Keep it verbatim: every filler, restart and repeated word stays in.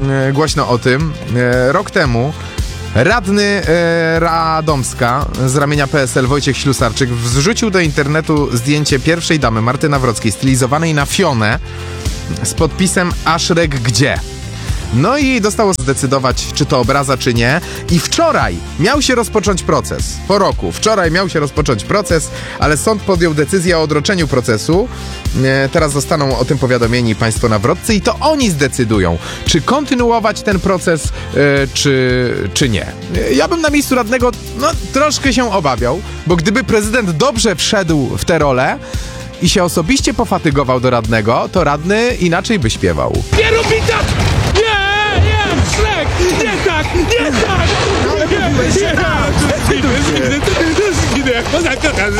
e, głośno o tym. E, rok temu radny e, Radomska z ramienia P S L Wojciech Ślusarczyk wrzucił do internetu zdjęcie pierwszej damy Marty Nawrockiej stylizowanej na Fionę z podpisem Aszrek gdzie? No i dostało zdecydować, czy to obraza, czy nie. I wczoraj miał się rozpocząć proces. Po roku. Wczoraj miał się rozpocząć proces, ale sąd podjął decyzję o odroczeniu procesu. E, teraz zostaną o tym powiadomieni państwo nawrotcy i to oni zdecydują, czy kontynuować ten proces, e, czy, czy nie. E, ja bym na miejscu radnego no, troszkę się obawiał, bo gdyby prezydent dobrze wszedł w tę rolę i się osobiście pofatygował do radnego, to radny inaczej by śpiewał. Nie rób mi tak! Nie, nie, Szrek! Nie tak, nie tak! Nie, nie, nie, nie, nie, nie, nie, nie, nie, nie, nie, nie, nie,